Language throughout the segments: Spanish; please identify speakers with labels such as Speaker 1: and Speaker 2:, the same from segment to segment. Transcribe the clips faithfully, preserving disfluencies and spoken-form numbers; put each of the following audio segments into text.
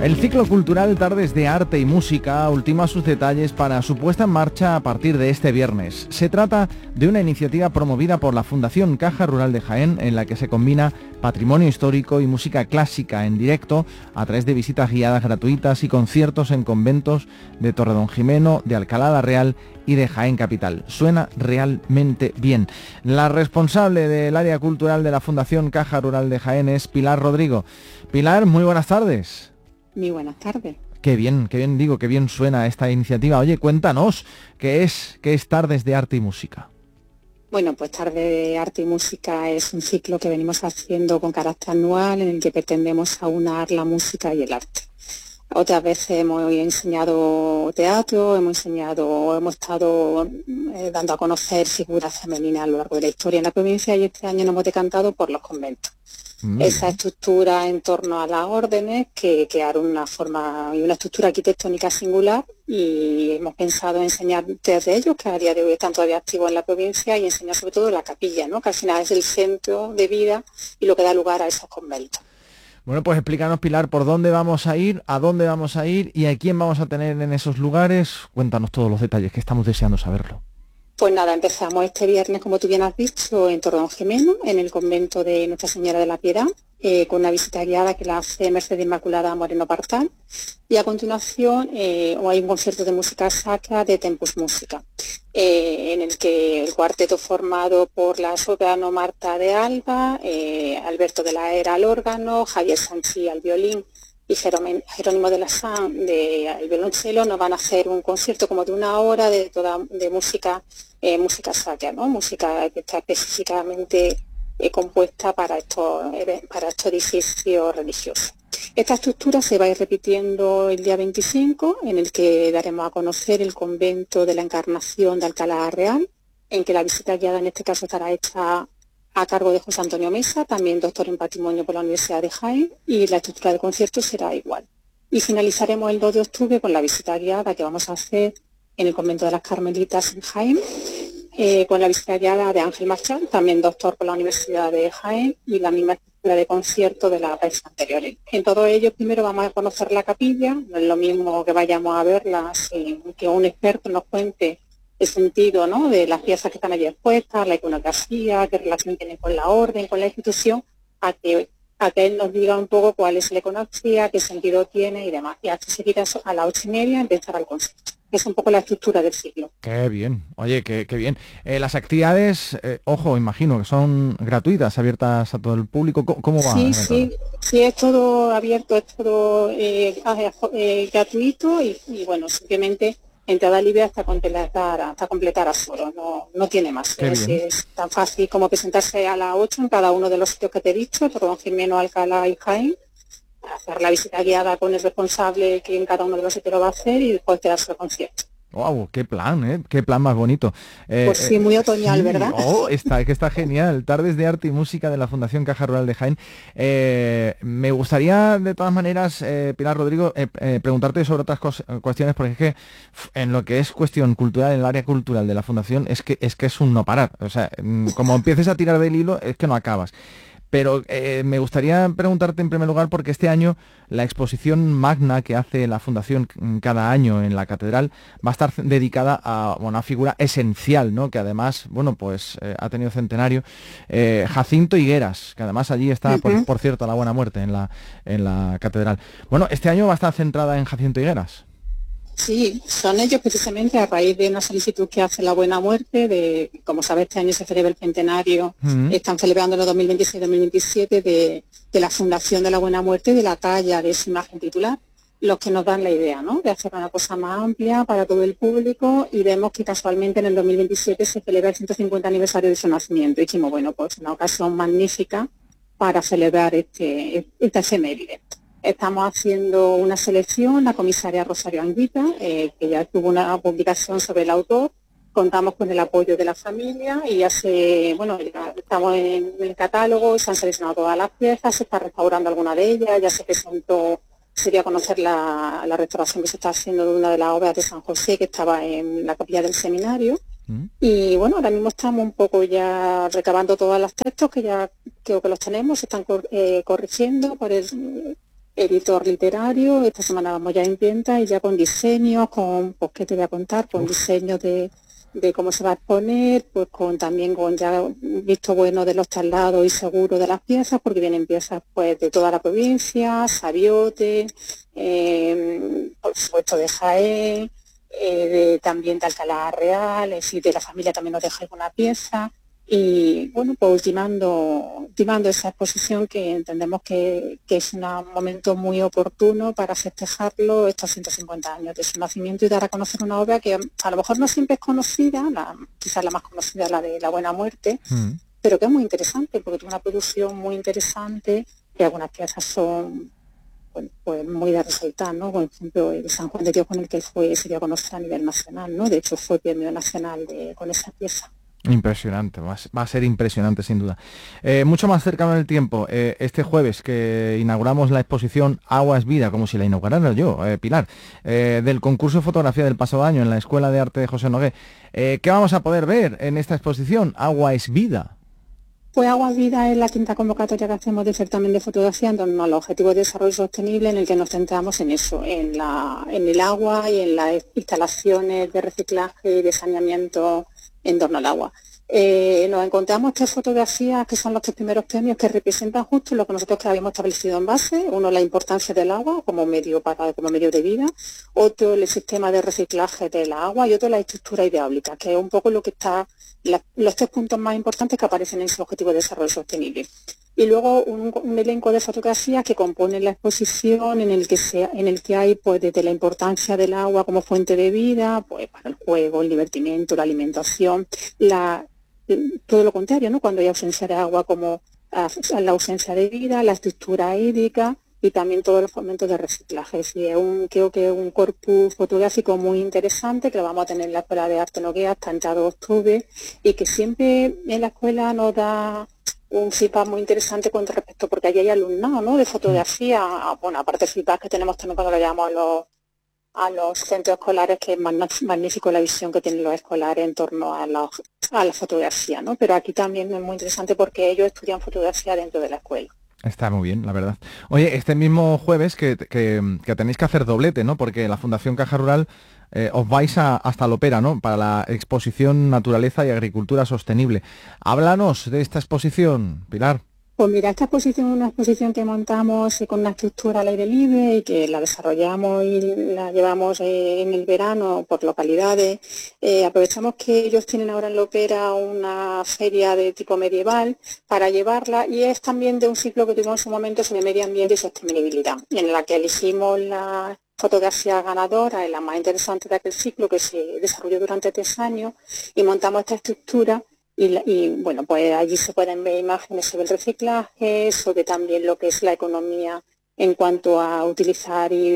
Speaker 1: El ciclo cultural Tardes de Arte y Música ultima sus detalles para su puesta en marcha a partir de este viernes. Se trata de una iniciativa promovida por la Fundación Caja Rural de Jaén, en la que se combina patrimonio histórico y música clásica en directo a través de visitas guiadas gratuitas y conciertos en conventos de Torredonjimeno, de Alcalá la Real y de Jaén Capital. Suena realmente bien. La responsable del área cultural de la Fundación Caja Rural de Jaén es Pilar Rodrigo. Pilar, muy buenas tardes.
Speaker 2: Muy buenas tardes.
Speaker 1: Qué bien, qué bien digo, qué bien suena esta iniciativa. Oye, cuéntanos, ¿qué es, qué es Tardes de Arte y Música?
Speaker 2: Bueno, pues Tardes de Arte y Música es un ciclo que venimos haciendo con carácter anual en el que pretendemos aunar la música y el arte. Otras veces hemos enseñado teatro, hemos enseñado, hemos estado eh, dando a conocer figuras femeninas a lo largo de la historia en la provincia y este año nos hemos decantado por los conventos. Mm. Esa estructura en torno a las órdenes que crearon una forma y una estructura arquitectónica singular y hemos pensado en enseñar tres de ellos que a día de hoy están todavía activos en la provincia y enseñar sobre todo la capilla, ¿no? Que al final es el centro de vida y lo que da lugar a esos conventos.
Speaker 1: Bueno, pues explícanos, Pilar, por dónde vamos a ir, a dónde vamos a ir y a quién vamos a tener en esos lugares. Cuéntanos todos los detalles, que estamos deseando saberlo.
Speaker 2: Pues nada, empezamos este viernes, como tú bien has dicho, en Torredonjimeno, en el convento de Nuestra Señora de la Piedad, eh, con una visita guiada que la hace Mercedes Inmaculada Moreno Partal. Y a continuación eh, hay un concierto de música sacra de Tempus Música, eh, en el que el cuarteto formado por la soprano Marta de Alba, eh, Alberto de la Era al órgano, Javier Sanchi al violín y Jerónimo de la San de el violonchelo nos van a hacer un concierto como de una hora de toda de música eh, música sacra, ¿no? Música que está específicamente eh, compuesta para estos para estos edificios religiosos. Esta estructura se va a ir repitiendo el día veinticinco, en el que daremos a conocer el convento de la Encarnación de Alcalá la Real, en que la visita guiada en este caso estará hecha a cargo de José Antonio Mesa, también doctor en Patrimonio por la Universidad de Jaén, y la estructura del concierto será igual. Y finalizaremos el dos de octubre con la visita guiada que vamos a hacer en el convento de las Carmelitas en Jaén, eh, con la visita guiada de Ángel Marchal, también doctor por la Universidad de Jaén, y la misma estructura de concierto de las veces anteriores. En todo ello, primero vamos a conocer la capilla, no es lo mismo que vayamos a verla, sin que un experto nos cuente el sentido, ¿no?, de las piezas que están allí expuestas, la iconografía, qué relación tiene con la orden, con la institución, a que, a que él nos diga un poco cuál es la iconografía, qué sentido tiene y demás. Y hasta seguida a las ocho y media empezar el concierto. Es un poco la estructura del ciclo.
Speaker 1: Qué bien, oye, qué, qué bien. Eh, las actividades, eh, ojo, imagino que son gratuitas, abiertas a todo el público. ¿Cómo, cómo va?
Speaker 2: Sí, sí, sí, es todo abierto, es todo eh, eh, gratuito y, y bueno, simplemente entrada libre hasta completar, hasta completar aforo, no, no tiene más. Es, es tan fácil como presentarse a las ocho en cada uno de los sitios que te he dicho, Torredonjimeno, Alcalá y Jaén, hacer la visita guiada con el responsable que en cada uno de los sitios lo va a hacer y después quedarse al concierto.
Speaker 1: ¡Wow! ¡Qué plan, eh! ¡Qué plan más bonito!
Speaker 2: Eh, pues sí, muy otoñal, sí, ¿verdad?
Speaker 1: ¡Oh! Está, que está genial. Tardes de Arte y Música de la Fundación Caja Rural de Jaén. Eh, me gustaría, de todas maneras, eh, Pilar Rodrigo, eh, eh, preguntarte sobre otras cuestiones, porque es que en lo que es cuestión cultural, en el área cultural de la Fundación, es que es, que es un no parar. O sea, como empieces a tirar del hilo, es que no acabas. Pero eh, me gustaría preguntarte en primer lugar, porque este año la exposición magna que hace la Fundación cada año en la Catedral va a estar dedicada a una figura esencial, ¿no?, que además, bueno, pues eh, ha tenido centenario, eh, Jacinto Higueras, que además allí está, uh-huh. por, por cierto, la Buena Muerte en la, en la Catedral. Bueno, este año va a estar centrada en Jacinto Higueras.
Speaker 2: Sí, son ellos precisamente a raíz de una solicitud que hace la Buena Muerte, de, como sabes, este año se celebra el centenario, uh-huh. están celebrando los dos mil veintiséis dos mil veintisiete de, de la Fundación de la Buena Muerte, de la talla de su imagen titular, los que nos dan la idea, ¿no?, de hacer una cosa más amplia para todo el público, y vemos que casualmente en el dos mil veintisiete se celebra el ciento cincuenta aniversario de su nacimiento, y dijimos, bueno, pues una ocasión magnífica para celebrar este, esta efeméride. Estamos haciendo una selección, la comisaria Rosario Anguita, eh, que ya tuvo una publicación sobre el autor. Contamos con el apoyo de la familia y ya se, bueno, ya estamos en el catálogo, se han seleccionado todas las piezas, se está restaurando alguna de ellas, ya se presentó, sería conocer la, la restauración que se está haciendo de una de las obras de San José que estaba en la capilla del seminario. ¿Mm? Y bueno, ahora mismo estamos un poco ya recabando todos los textos que ya creo que los tenemos, se están cor, eh, corrigiendo por el editor literario. Esta semana vamos ya en venta y ya con diseños, con, pues, ¿qué te voy a contar? Con diseños de, de cómo se va a exponer, pues con también con ya visto bueno de los traslados y seguros de las piezas, porque vienen piezas pues de toda la provincia, Sabiote, eh, por supuesto de Jaén, eh, de, también de Alcalá Real, es decir, de la familia también nos deja alguna pieza. Y bueno, pues ultimando, ultimando esa exposición que entendemos que, que es un momento muy oportuno para festejarlo, estos ciento cincuenta años de su nacimiento y dar a conocer una obra que a lo mejor no siempre es conocida, la, quizás la más conocida, la de La Buena Muerte, mm. pero que es muy interesante porque tiene una producción muy interesante y algunas piezas son bueno, pues muy de resaltar, ¿no? Por ejemplo, el San Juan de Dios con el que él fue, se dio a conocer a nivel nacional, ¿no? De hecho fue premio nacional de, con esa pieza.
Speaker 1: Impresionante, va a, va a ser impresionante sin duda. Eh, mucho más cercano en el tiempo, eh, este jueves que inauguramos la exposición Agua es Vida, como si la inaugurara yo, eh, Pilar, eh, del concurso de fotografía del pasado año en la Escuela de Arte de José Nogué. Eh, ¿Qué vamos a poder ver en esta exposición? Agua es Vida.
Speaker 2: Pues Agua es Vida es la quinta convocatoria que hacemos de certamen de fotografía en torno a los objetivos de desarrollo sostenible, en el que nos centramos en eso, en, la, en el agua y en las instalaciones de reciclaje y de saneamiento en torno al agua. Eh, nos encontramos tres fotografías que son los tres primeros premios que representan justo lo que nosotros que habíamos establecido en base. Uno, la importancia del agua como medio para como medio de vida, otro, el sistema de reciclaje del agua y otro, la estructura hidráulica, que es un poco lo que está, la, los tres puntos más importantes que aparecen en ese objetivo de desarrollo sostenible. Y luego un, un elenco de fotografías que componen la exposición en el que se, en el que hay pues desde la importancia del agua como fuente de vida, pues para el juego, el divertimento, la alimentación, la, todo lo contrario, ¿no? Cuando hay ausencia de agua como a, a la ausencia de vida, la estructura hídrica y también todos los fomentos de reciclaje. Es decir, es un, creo que es un corpus fotográfico muy interesante que lo vamos a tener en la Escuela de Arte Nogué hasta entrado de octubre y que siempre en la escuela nos da un feedback muy interesante con respecto, porque allí hay alumnado, ¿no?, de fotografía, bueno, aparte del feedback que tenemos también cuando lo llamamos a los, a los centros escolares, que es magnífico la visión que tienen los escolares en torno a, los, a la fotografía, ¿no? Pero aquí también es muy interesante porque ellos estudian fotografía dentro de la escuela.
Speaker 1: Está muy bien, la verdad. Oye, este mismo jueves que, que, que tenéis que hacer doblete, ¿no? Porque la Fundación Caja Rural eh, os vais a, hasta Lopera, ¿no? Para la exposición Naturaleza y Agricultura Sostenible. Háblanos de esta exposición, Pilar.
Speaker 2: Pues mira, esta exposición es una exposición que montamos con una estructura al aire libre y que la desarrollamos y la llevamos eh, en el verano por localidades. Eh, aprovechamos que ellos tienen ahora en Lopera una feria de tipo medieval para llevarla y es también de un ciclo que tuvimos en su momento sobre medio ambiente y sostenibilidad, en la que elegimos la fotografía ganadora, la más interesante de aquel ciclo que se desarrolló durante tres años y montamos esta estructura. Y, y bueno, pues allí se pueden ver imágenes sobre el reciclaje, sobre también lo que es la economía en cuanto a utilizar y,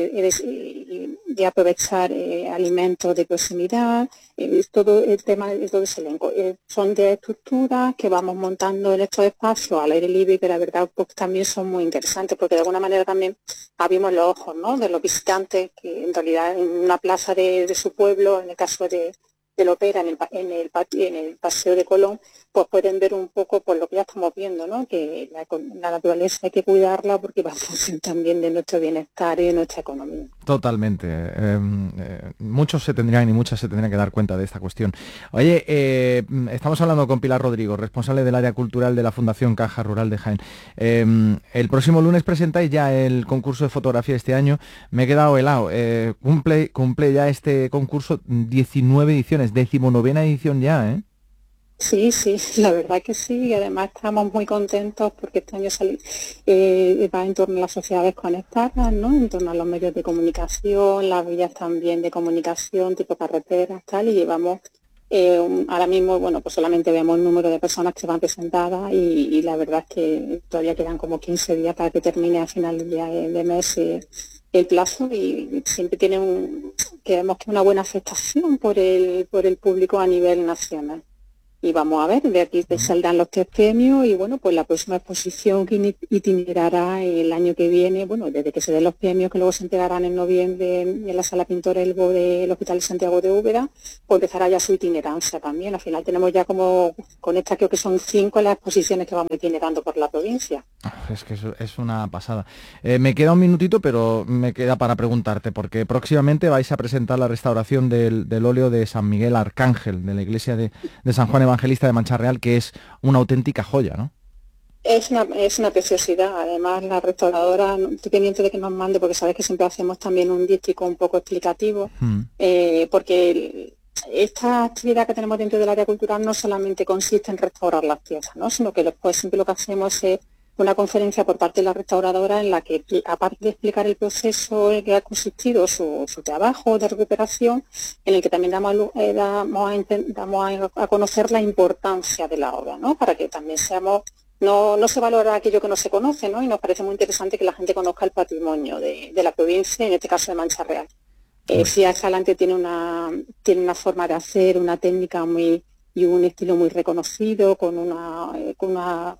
Speaker 2: y, y aprovechar eh, alimentos de proximidad, eh, todo el tema de todo ese elenco. Eh, son de estructuras que vamos montando en estos espacios al aire libre y que la verdad pues, también son muy interesantes porque de alguna manera también abrimos los ojos, ¿no?, de los visitantes que en realidad en una plaza de, de su pueblo, en el caso de de Lopera, en el, en, el, en el Paseo de Colón, pues pueden ver un poco por lo que ya estamos viendo, ¿no?, que la, la naturaleza hay que cuidarla porque va a funcionar también de nuestro bienestar y de nuestra economía.
Speaker 1: Totalmente. Eh, eh, muchos se tendrían y muchas se tendrían que dar cuenta de esta cuestión. Oye, eh, estamos hablando con Pilar Rodrigo, responsable del área cultural de la Fundación Caja Rural de Jaén. Eh, el próximo lunes presentáis ya el concurso de fotografía este año. Me he quedado helado. Eh, cumple, cumple ya este concurso diecinueve ediciones, decimonovena edición ya, ¿eh?
Speaker 2: Sí, sí, la verdad que sí, y además estamos muy contentos porque este año sale, eh, va en torno a las sociedades conectadas, ¿no?, en torno a los medios de comunicación, las vías también de comunicación, tipo carreteras, tal, y llevamos, eh, un, ahora mismo, bueno, pues solamente vemos el número de personas que van presentadas y, y la verdad es que todavía quedan como quince días para que termine a final de, de mes eh, el plazo y siempre tiene un, creemos que una buena aceptación por el, por el público a nivel nacional. y vamos a ver, de aquí te saldrán los tres premios y bueno, pues la próxima exposición que itinerará el año que viene, bueno, desde que se den los premios que luego se entregarán en noviembre en la Sala Pintor Elbo del Hospital de Santiago de Úbeda, pues empezará ya su itinerancia también. Al final tenemos ya como, con esta creo que son cinco las exposiciones que vamos itinerando por la provincia.
Speaker 1: Es que eso es una pasada. Eh, me queda un minutito, pero me queda para preguntarte, porque próximamente vais a presentar la restauración del, del óleo de San Miguel Arcángel, de la iglesia de, de San Juan Evangelista de Mancha Real, que es una auténtica joya, ¿no?
Speaker 2: Es una, es una preciosidad. Además, la restauradora, estoy pendiente de que nos mande, porque sabes que siempre hacemos también un díptico un poco explicativo, hmm. eh, porque el, esta actividad que tenemos dentro del área cultural no solamente consiste en restaurar las piezas, ¿no? Sino que después siempre lo que hacemos es una conferencia por parte de la restauradora en la que, aparte de explicar el proceso en que ha consistido su, su trabajo de recuperación, en el que también damos, eh, damos, a, damos a, a conocer la importancia de la obra, ¿no? Para que también seamos, no, no se valora aquello que no se conoce, ¿no? Y nos parece muy interesante que la gente conozca el patrimonio de, de la provincia, en este caso de Mancha Real. Eh, Fia Escalante tiene una, tiene una forma de hacer, una técnica muy y un estilo muy reconocido, con una, eh, con una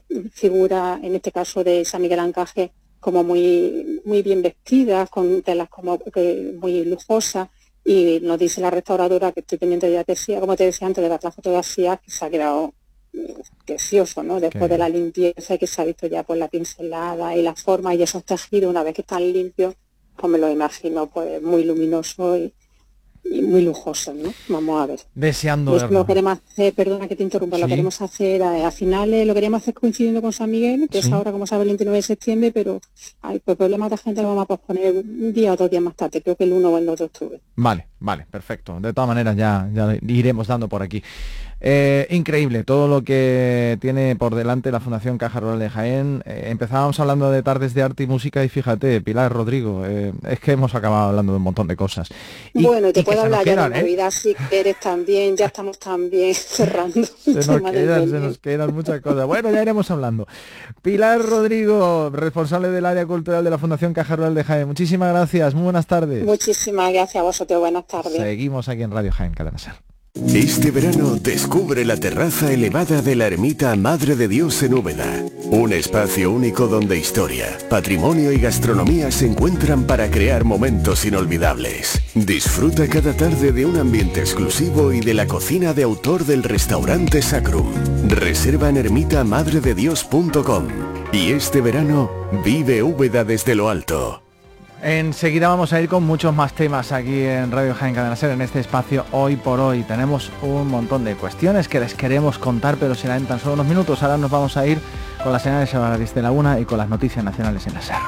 Speaker 2: figura, en este caso de San Miguel Arcángel, como muy muy bien vestidas, con telas como que muy lujosas, y nos dice la restauradora, que estoy pendiente, ya te decía, como te decía antes, de ver las fotografías, que se ha quedado precioso, ¿no? Después de la limpieza, que se ha visto ya pues la pincelada y la forma y esos tejidos, una vez que están limpios, pues me lo imagino pues muy luminoso y y muy lujoso, ¿no? Vamos a ver.
Speaker 1: Deseando
Speaker 2: pues
Speaker 1: verlo.
Speaker 2: Lo queremos hacer, perdona que te interrumpa, ¿sí? Lo queremos hacer a, a finales, lo queríamos hacer coincidiendo con San Miguel, que ¿sí? Es ahora, como sabes, el veintinueve de septiembre, pero hay pues, problemas de gente, lo vamos a posponer un día o dos días más tarde, creo que el uno o el dos de octubre.
Speaker 1: Vale, vale, perfecto. De todas maneras ya, ya iremos dando por aquí. Eh, increíble todo lo que tiene por delante la Fundación Caja Rural de Jaén. Eh, empezábamos hablando de tardes de arte y música y fíjate, Pilar, Rodrigo, eh, es que hemos acabado hablando de un montón de cosas. Y,
Speaker 2: bueno, te puedo hablar
Speaker 1: quedan,
Speaker 2: ya de Navidad, ¿eh? Si quieres también, ya estamos también cerrando.
Speaker 1: Se nos, quedan, se nos quedan muchas cosas. Bueno, ya iremos hablando. Pilar Rodrigo, responsable del área cultural de la Fundación Caja Rural de Jaén. Muchísimas gracias, muy buenas tardes.
Speaker 2: Muchísimas gracias a vosotros, buenas tardes.
Speaker 1: Seguimos aquí en Radio Jaén, Cadena Ser.
Speaker 3: Este verano descubre la terraza elevada de la ermita Madre de Dios en Úbeda. Un espacio único donde historia, patrimonio y gastronomía se encuentran para crear momentos inolvidables. Disfruta cada tarde de un ambiente exclusivo y de la cocina de autor del restaurante Sacrum. Reserva en ermita madre de dios punto com. Y este verano vive Úbeda desde lo alto.
Speaker 1: Enseguida vamos a ir con muchos más temas aquí en Radio Jaén Cadena Ser, en este espacio Hoy por Hoy. Tenemos un montón de cuestiones que les queremos contar, pero será en tan solo unos minutos. Ahora nos vamos a ir con las señales horarias de la una y con las noticias nacionales en la Ser.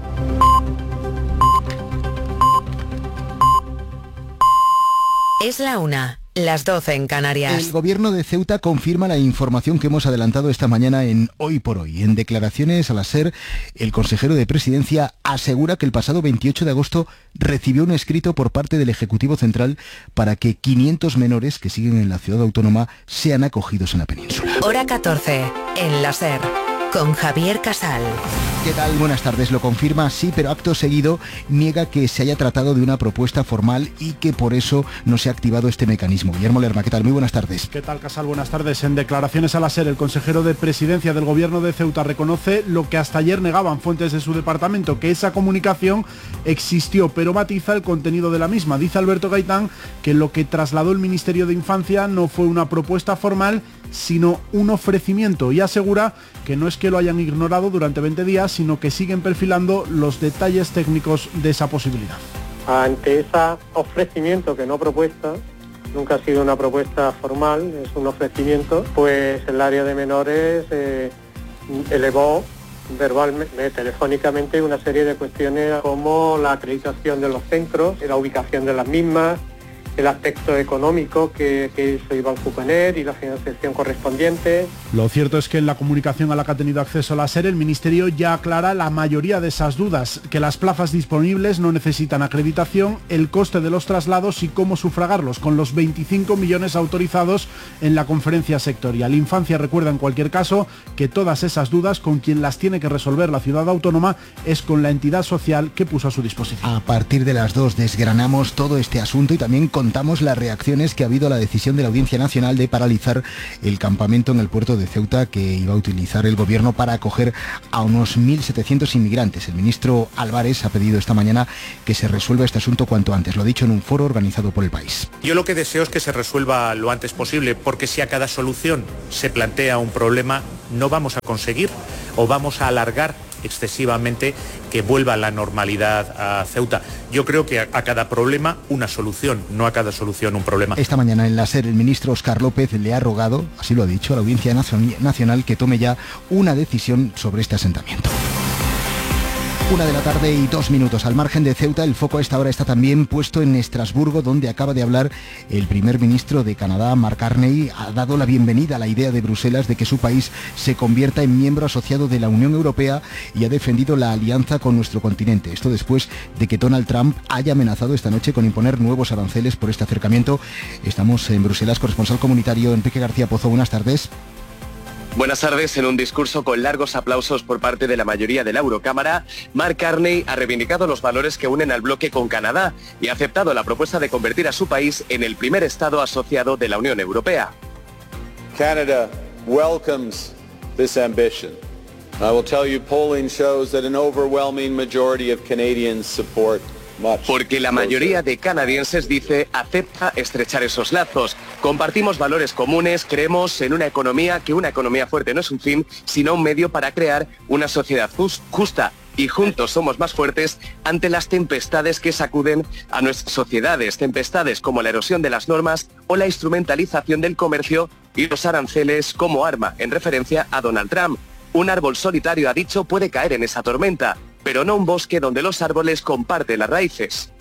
Speaker 4: Es la una, las doce en Canarias.
Speaker 5: El gobierno de Ceuta confirma la información que hemos adelantado esta mañana en Hoy por Hoy. En declaraciones a la SER, el consejero de Presidencia asegura que el pasado veintiocho de agosto recibió un escrito por parte del Ejecutivo Central para que quinientos menores que siguen en la ciudad autónoma sean acogidos en la península.
Speaker 4: Hora catorce, en la SER, con Javier Casal.
Speaker 5: ¿Qué tal? Buenas tardes. Lo confirma, sí, pero acto seguido niega que se haya tratado de una propuesta formal y que por eso no se ha activado este mecanismo. Guillermo Lerma, ¿qué tal? Muy buenas tardes.
Speaker 6: ¿Qué tal, Casal? Buenas tardes. En declaraciones a la SER, el consejero de Presidencia del Gobierno de Ceuta reconoce lo que hasta ayer negaban fuentes de su departamento, que esa comunicación existió, pero matiza el contenido de la misma. Dice Alberto Gaitán que lo que trasladó el Ministerio de Infancia no fue una propuesta formal, sino un ofrecimiento, y asegura que no es que lo hayan ignorado durante veinte días, sino que siguen perfilando los detalles técnicos de esa posibilidad.
Speaker 7: Ante ese ofrecimiento, que no propuesta, nunca ha sido una propuesta formal, es un ofrecimiento, pues el área de menores eh, elevó verbalmente, telefónicamente, una serie de cuestiones como la acreditación de los centros, la ubicación de las mismas, el aspecto económico que, que eso iba a suponer y la financiación correspondiente.
Speaker 6: Lo cierto es que en la comunicación a la que ha tenido acceso la SER, el Ministerio ya aclara la mayoría de esas dudas, que las plazas disponibles no necesitan acreditación, el coste de los traslados y cómo sufragarlos, con los veinticinco millones autorizados en la conferencia sectorial. Infancia recuerda en cualquier caso que todas esas dudas, con quien las tiene que resolver la ciudad autónoma, es con la entidad social que puso a su disposición.
Speaker 5: A partir de las dos desgranamos todo este asunto y también con contamos las reacciones que ha habido a la decisión de la Audiencia Nacional de paralizar el campamento en el puerto de Ceuta que iba a utilizar el gobierno para acoger a unos mil setecientos inmigrantes. El ministro Álvarez ha pedido esta mañana que se resuelva este asunto cuanto antes. Lo ha dicho en un foro organizado por El País.
Speaker 8: Yo lo que deseo es que se resuelva lo antes posible, porque si a cada solución se plantea un problema, no vamos a conseguir o vamos a alargar excesivamente que vuelva a la normalidad a Ceuta. Yo creo que a, a cada problema una solución, no a cada solución un problema.
Speaker 5: Esta mañana en la SER el ministro Óscar López le ha rogado, así lo ha dicho, a la Audiencia Nacional que tome ya una decisión sobre este asentamiento. Una de la tarde y dos minutos. Al margen de Ceuta, el foco a esta hora está también puesto en Estrasburgo, donde acaba de hablar el primer ministro de Canadá, Mark Carney. Ha dado la bienvenida a la idea de Bruselas de que su país se convierta en miembro asociado de la Unión Europea y ha defendido la alianza con nuestro continente. Esto después de que Donald Trump haya amenazado esta noche con imponer nuevos aranceles por este acercamiento. Estamos en Bruselas, corresponsal comunitario Enrique García Pozo. Buenas tardes.
Speaker 9: Buenas tardes. En un discurso con largos aplausos por parte de la mayoría de la Eurocámara, Mark Carney ha reivindicado los valores que unen al bloque con Canadá y ha aceptado la propuesta de convertir a su país en el primer estado asociado de la Unión Europea.
Speaker 10: Canada welcomes this ambition. I will tell you, polling shows that an overwhelming majority of Canadians support.
Speaker 9: Porque la mayoría de canadienses, dice, acepta estrechar esos lazos. Compartimos valores comunes, creemos en una economía, que una economía fuerte no es un fin, sino un medio para crear una sociedad justa. Y juntos somos más fuertes ante las tempestades que sacuden a nuestras sociedades. Tempestades como la erosión de las normas o la instrumentalización del comercio y los aranceles como arma, en referencia a Donald Trump. Un árbol solitario, ha dicho, puede caer en esa tormenta, pero no un bosque donde los árboles comparten las raíces.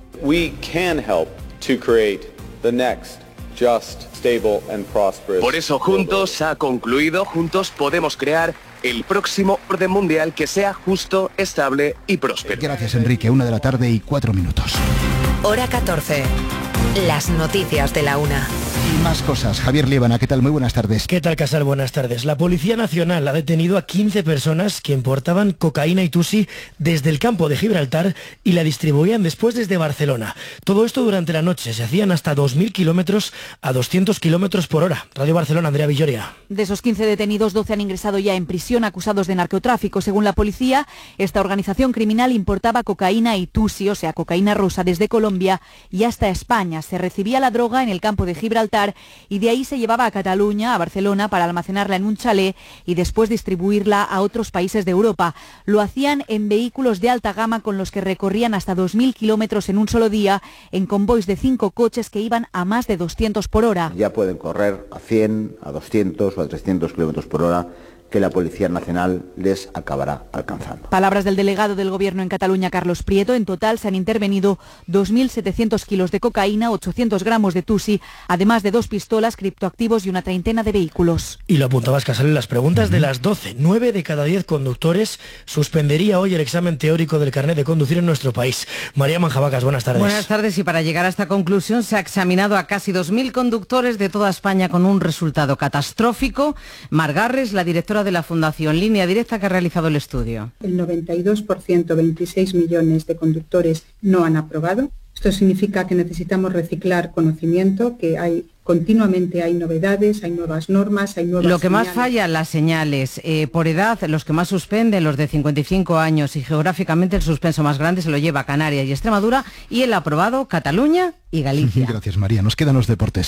Speaker 10: We can help to create the next just, stable and prosperous.
Speaker 9: Por eso juntos, ha concluido, juntos podemos crear el próximo orden mundial que sea justo, estable y próspero.
Speaker 5: Gracias, Enrique. Una de la tarde y cuatro minutos.
Speaker 4: Hora catorce. Las noticias de la una.
Speaker 5: Y más cosas. Javier Liébana, ¿qué tal? Muy buenas tardes.
Speaker 11: ¿Qué tal, Casal? Buenas tardes. La Policía Nacional ha detenido a quince personas que importaban cocaína y tusi desde el campo de Gibraltar y la distribuían después desde Barcelona. Todo esto durante la noche. Se hacían hasta dos mil kilómetros a doscientos kilómetros por hora. Radio Barcelona, Andrea Villoria.
Speaker 12: De esos quince detenidos, doce han ingresado ya en prisión acusados de narcotráfico. Según la policía, esta organización criminal importaba cocaína y tusi, o sea, cocaína rosa, desde Colombia y hasta España. Se recibía la droga en el campo de Gibraltar y de ahí se llevaba a Cataluña, a Barcelona, para almacenarla en un chalet y después distribuirla a otros países de Europa. Lo hacían en vehículos de alta gama con los que recorrían hasta dos mil kilómetros en un solo día, en convoys de cinco coches que iban a más de doscientos por hora.
Speaker 13: Ya pueden correr a cien, a doscientos o a trescientos kilómetros por hora, que la Policía Nacional les acabará alcanzando.
Speaker 12: Palabras del delegado del Gobierno en Cataluña, Carlos Prieto. En total se han intervenido dos mil setecientos kilos de cocaína, ochocientos gramos de tusi, además de dos pistolas, criptoactivos y una treintena de vehículos.
Speaker 11: Y lo apuntabas, Casal, en las preguntas de las doce. nueve de cada diez conductores suspendería hoy el examen teórico del carnet de conducir en nuestro país. María Manjabacas, buenas tardes.
Speaker 14: Buenas tardes. Y para llegar a esta conclusión se ha examinado a casi dos mil conductores de toda España con un resultado catastrófico. Mar Garres, la directora de la Fundación Línea Directa, que ha realizado el estudio.
Speaker 15: El noventa y dos por ciento, veintiséis millones de conductores no han aprobado. Esto significa que necesitamos reciclar conocimiento, que hay continuamente hay novedades, hay nuevas normas, hay nuevas
Speaker 14: Lo que
Speaker 15: señales.
Speaker 14: más falla, las señales. Eh, por edad, los que más suspenden, los de cincuenta y cinco años, y geográficamente el suspenso más grande se lo lleva Canarias y Extremadura, y el aprobado Cataluña y Galicia.
Speaker 5: Gracias, María. Nos quedan los deportes.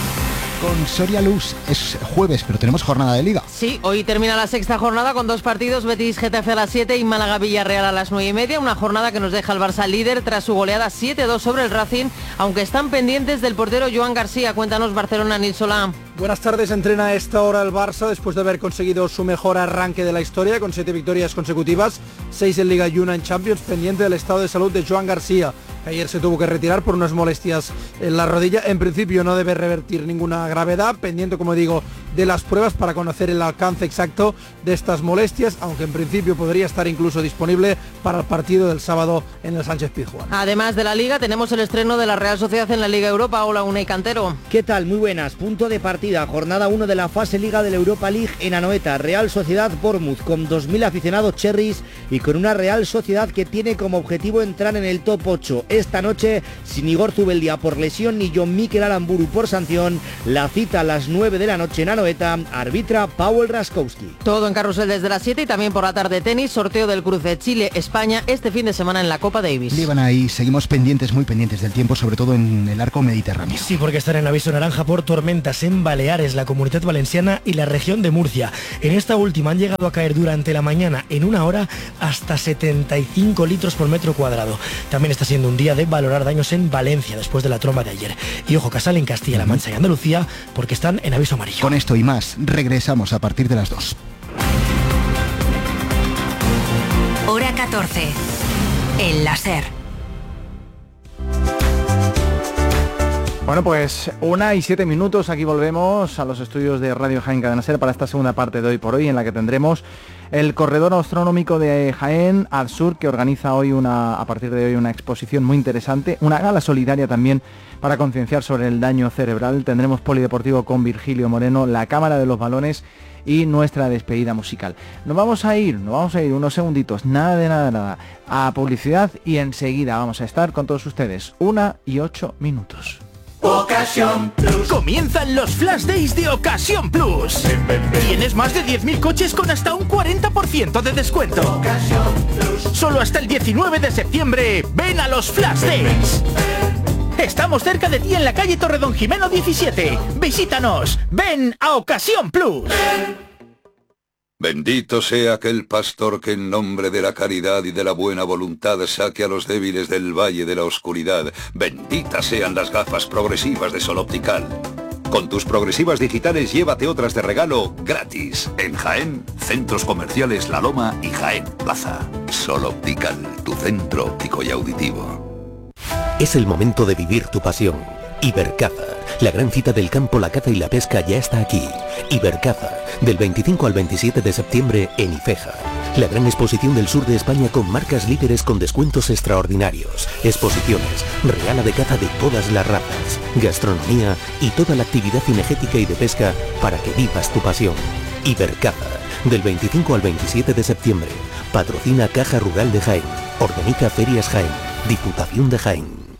Speaker 5: Con Soria Luz es jueves, pero tenemos jornada de Liga.
Speaker 16: Sí, hoy termina la sexta jornada con dos partidos, Betis Getafe a las siete y Málaga Villarreal a las nueve y media. Una jornada que nos deja al Barça líder tras su goleada siete dos sobre el Racing, aunque están pendientes del portero Joan García. Cuéntanos, Barcelona, Nil Solá.
Speaker 17: Buenas tardes. Entrena a esta hora el Barça después de haber conseguido su mejor arranque de la historia con siete victorias consecutivas, seis en Liga y una en Champions, pendiente del estado de salud de Joan García, que ayer se tuvo que retirar por unas molestias en la rodilla. En principio no debe revertir ninguna gravedad, pendiente, como digo, de las pruebas para conocer el alcance exacto de estas molestias, aunque en principio podría estar incluso disponible para el partido del sábado en el Sánchez Pizjuán.
Speaker 16: Además de la Liga, tenemos el estreno de la Real Sociedad en la Liga Europa. Hola, Unai Cantero.
Speaker 18: ¿Qué tal? Muy buenas. Punto de partida, jornada uno de la fase Liga de la Europa League en Anoeta. Real Sociedad Bournemouth con dos mil aficionados cherries y con una Real Sociedad que tiene como objetivo entrar en el top ocho. Esta noche, sin Igor Zubeldia por lesión ni John Mikel Aramburu por sanción, la cita a las nueve de la noche en Anoeta, arbitra Paweł Raskowski.
Speaker 16: Todo en carrusel desde las siete y también por la tarde tenis, sorteo del cruce Chile-España este fin de semana en la Copa Davis.
Speaker 5: Llevan ahí, seguimos pendientes, muy pendientes del tiempo, sobre todo en el arco mediterráneo.
Speaker 11: Sí, porque están en aviso naranja por tormentas en Baleares, la Comunidad Valenciana y la región de Murcia. En esta última han llegado a caer durante la mañana en una hora hasta setenta y cinco litros por metro cuadrado. También está siendo un día de valorar daños en Valencia después de la tromba de ayer. Y ojo, Casal en Castilla-La Mancha y Andalucía porque están en aviso amarillo.
Speaker 5: Con esto y más, regresamos a partir de las dos.
Speaker 4: Hora catorce. El láser.
Speaker 1: Bueno, pues una y siete minutos, aquí volvemos a los estudios de Radio Jaén Cadena Ser para esta segunda parte de Hoy por Hoy, en la que tendremos el Corredor Astronómico de Jaén, AdSur, que organiza hoy una, a partir de hoy una exposición muy interesante, una gala solidaria también para concienciar sobre el daño cerebral. Tendremos Polideportivo con Virgilio Moreno, la Cámara de los Balones y nuestra despedida musical. Nos vamos a ir, nos vamos a ir unos segunditos, nada de nada, nada, a publicidad y enseguida vamos a estar con todos ustedes, una y ocho minutos.
Speaker 19: Ocasión Plus. Comienzan los Flash Days de Ocasión Plus. Ven, ven, ven. Tienes más de diez mil coches con hasta un cuarenta por ciento de descuento. Ocasión Plus. Solo hasta el diecinueve de septiembre. Ven a los Flash Days. Ven, ven. Estamos cerca de ti en la calle Torredón Jimeno diecisiete. Visítanos. Ven a Ocasión Plus. Ven.
Speaker 20: Bendito sea aquel pastor que en nombre de la caridad y de la buena voluntad saque a los débiles del valle de la oscuridad. Benditas sean las gafas progresivas de Sol Optical. Con tus progresivas digitales llévate otras de regalo gratis. En Jaén, centros comerciales La Loma y Jaén Plaza. Sol Optical, tu centro óptico y auditivo.
Speaker 21: Es el momento de vivir tu pasión. Ibercaza, la gran cita del campo, la caza y la pesca ya está aquí. Ibercaza, del veinticinco al veintisiete de septiembre en Ifeja. La gran exposición del sur de España con marcas líderes con descuentos extraordinarios. Exposiciones, regala de caza de todas las razas, gastronomía y toda la actividad cinegética y de pesca para que vivas tu pasión. Ibercaza, del veinticinco al veintisiete de septiembre. Patrocina Caja Rural de Jaén. Organiza Ferias Jaén. Diputación de Jaén.